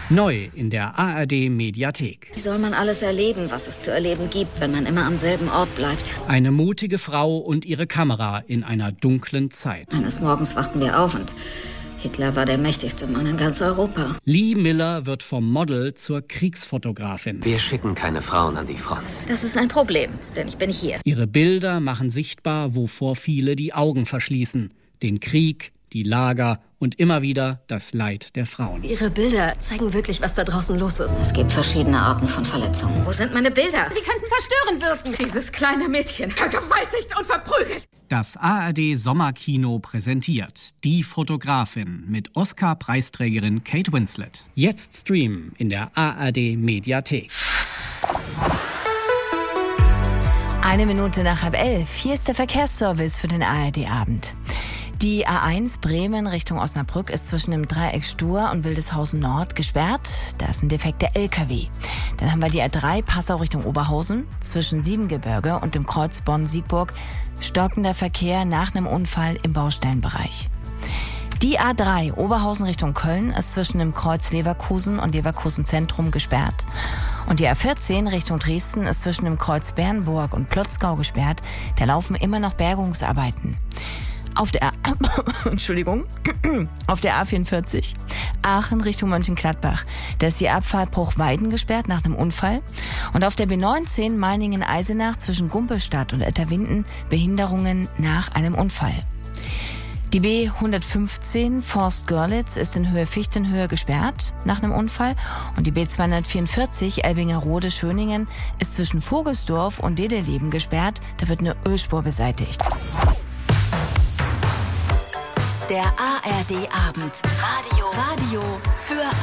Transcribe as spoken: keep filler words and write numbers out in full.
Neu in der A R D-Mediathek. Wie soll man alles erleben, was es zu erleben gibt, wenn man immer am selben Ort bleibt? Eine mutige Frau und ihre Kamera in einer dunklen Zeit. Eines Morgens wachten wir auf und Hitler war der mächtigste Mann in ganz Europa. Lee Miller wird vom Model zur Kriegsfotografin. Wir schicken keine Frauen an die Front. Das ist ein Problem, denn ich bin hier. Ihre Bilder machen sichtbar, wovor viele die Augen verschließen. Den Krieg, die Lager und immer wieder das Leid der Frauen. Ihre Bilder zeigen wirklich, was da draußen los ist. Es gibt verschiedene Arten von Verletzungen. Wo sind meine Bilder? Sie könnten verstörend wirken. Dieses kleine Mädchen vergewaltigt und verprügelt. Das A R D-Sommerkino präsentiert Die Fotografin mit Oscar-Preisträgerin Kate Winslet. Jetzt streamen in der A R D-Mediathek. Eine Minute nach halb elf. Hier ist der Verkehrsservice für den A R D-Abend. Die A eins Bremen Richtung Osnabrück ist zwischen dem Dreieck Stur und Wildeshausen Nord gesperrt. Da ist ein defekter L K W. Dann haben wir die A drei Passau Richtung Oberhausen. Zwischen Siebengebirge und dem Kreuz Bonn-Siegburg stockender Verkehr nach einem Unfall im Baustellenbereich. Die A drei Oberhausen Richtung Köln ist zwischen dem Kreuz Leverkusen und Leverkusen Zentrum gesperrt. Und die A vierzehn Richtung Dresden ist zwischen dem Kreuz Bernburg und Plotzgau gesperrt. Da laufen immer noch Bergungsarbeiten. Auf der A Entschuldigung, auf der A vierundvierzig Aachen Richtung Mönchengladbach. Da ist die Abfahrt Bruchweiden gesperrt nach einem Unfall. Und auf der B neunzehn Meiningen-Eisenach zwischen Gumpelstadt und Etterwinden Behinderungen nach einem Unfall. Die B hundertfünfzehn Forst-Görlitz ist in Höhe Fichtenhöhe gesperrt nach einem Unfall. Und die B zweihundertvierundvierzig Elbingerode-Schöningen ist zwischen Vogelsdorf und Dedeleben gesperrt. Da wird eine Ölspur beseitigt. Der A R D-Abend. Radio. Radio für